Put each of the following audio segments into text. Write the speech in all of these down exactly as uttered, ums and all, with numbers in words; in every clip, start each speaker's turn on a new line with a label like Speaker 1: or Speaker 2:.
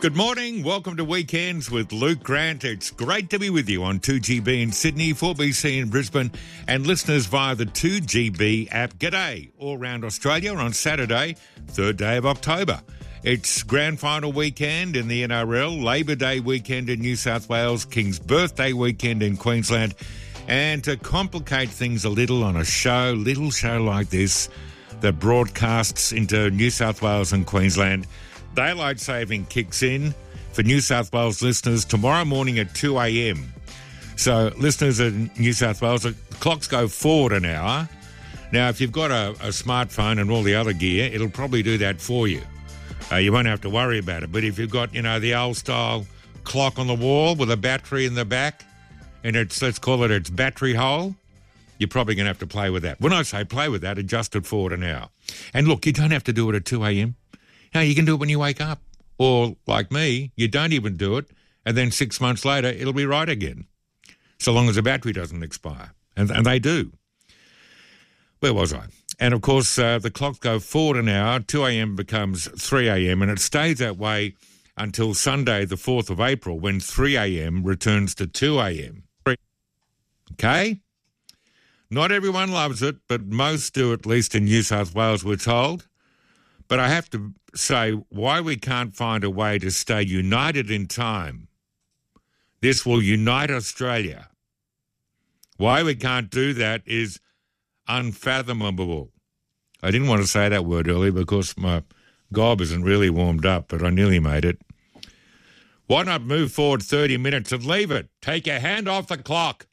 Speaker 1: Good morning. Welcome to Weekends with Luke Grant. It's great to be with you on two G B in Sydney, four B C in Brisbane, and listeners via the two G B app. G'day all around Australia on Saturday, third day of October. It's grand final weekend in the N R L, Labor Day weekend in New South Wales, King's Birthday weekend in Queensland, and to complicate things a little on a show, little show like this that broadcasts into New South Wales and Queensland, daylight saving kicks in for New South Wales listeners tomorrow morning at two a.m. So listeners in New South Wales, the clocks go forward an hour. Now, if you've got a, a smartphone and all the other gear, it'll probably do that for you. Uh, you won't have to worry about it. But if you've got, you know, the old style clock on the wall with a battery in the back, and it's, let's call it its battery hole, you're probably going to have to play with that. When I say play with that, adjust it forward an hour. And look, you don't have to do it at two a.m. No, you can do it when you wake up. Or, like me, you don't even do it, and then six months later, it'll be right again, so long as the battery doesn't expire. And, and they do. Where was I? And, of course, uh, the clocks go forward an hour. two a.m. becomes three a.m., and it stays that way until Sunday, the fourth of April, when three a.m. returns to two a.m. Okay? Not everyone loves it, but most do, at least in New South Wales, we're told. But I have to say why we can't find a way to stay united in time. This will unite Australia. Why we can't do that is unfathomable. I didn't want to say that word earlier because my gob isn't really warmed up, but I nearly made it. Why not move forward thirty minutes and leave it? Take your hand off the clock.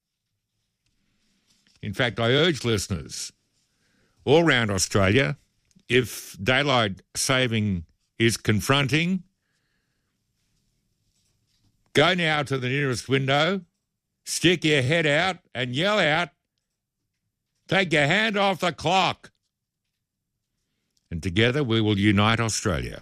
Speaker 1: In fact, I urge listeners all around Australia, if daylight saving is confronting, go now to the nearest window, stick your head out and yell out, take your hand off the clock. And together we will unite Australia.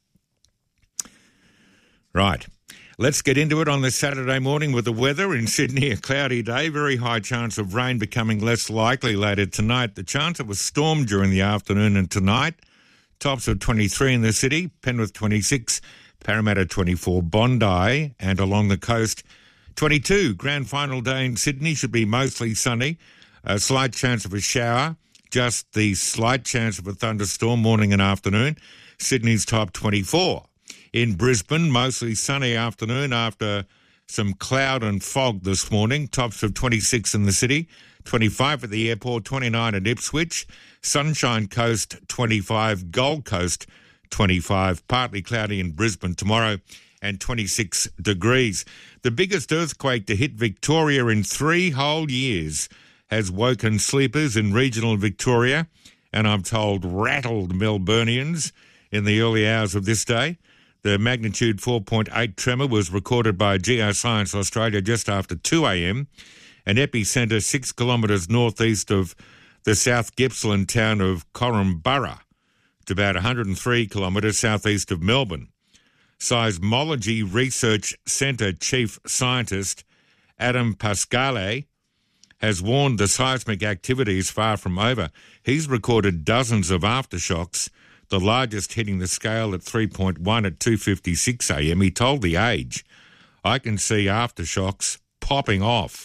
Speaker 1: Right. Let's get into it on this Saturday morning with the weather. In Sydney, a cloudy day, very high chance of rain becoming less likely later tonight. The chance of a storm during the afternoon and tonight. Tops of twenty-three in the city, Penrith twenty-six, Parramatta twenty-four, Bondi, and along the coast twenty-two. Grand final day in Sydney should be mostly sunny. A slight chance of a shower, just the slight chance of a thunderstorm morning and afternoon. Sydney's top twenty-four. In Brisbane, mostly sunny afternoon after some cloud and fog this morning. Tops of twenty-six in the city, twenty-five at the airport, twenty-nine at Ipswich. Sunshine Coast, twenty-five. Gold Coast, twenty-five. Partly cloudy in Brisbane tomorrow and twenty-six degrees. The biggest earthquake to hit Victoria in three whole years has woken sleepers in regional Victoria and, I'm told, rattled Melburnians in the early hours of this day. The magnitude four point eight tremor was recorded by Geoscience Australia just after two a.m. An epicentre six kilometres northeast of the South Gippsland town of Korumburra. It's about one hundred three kilometres southeast of Melbourne. Seismology Research Centre Chief Scientist Adam Pascale has warned the seismic activity is far from over. He's recorded dozens of aftershocks, the largest hitting the scale at three point one at two fifty-six a.m. He told The Age, I can see aftershocks popping off.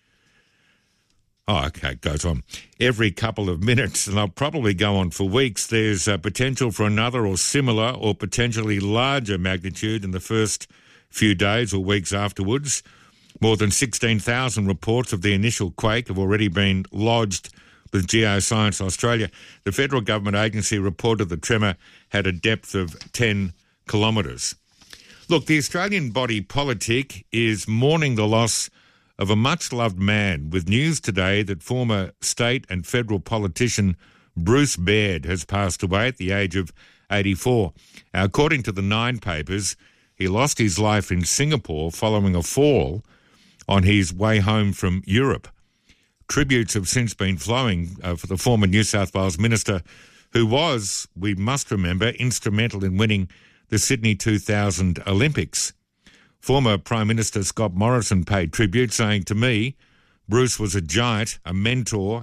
Speaker 1: Oh, okay, it goes on. Every couple of minutes, and they'll probably go on for weeks. There's a potential for another or similar or potentially larger magnitude in the first few days or weeks afterwards. More than sixteen thousand reports of the initial quake have already been lodged with Geoscience Australia. The federal government agency reported the tremor had a depth of ten kilometres. Look, the Australian body politic is mourning the loss of a much-loved man, with news today that former state and federal politician Bruce Baird has passed away at the age of eighty-four. Now, according to the Nine papers, he lost his life in Singapore following a fall on his way home from Europe. Tributes have since been flowing uh, for the former New South Wales minister, who was, we must remember, instrumental in winning the Sydney two thousand Olympics. Former Prime Minister Scott Morrison paid tribute, saying, "To me, Bruce was a giant, a mentor,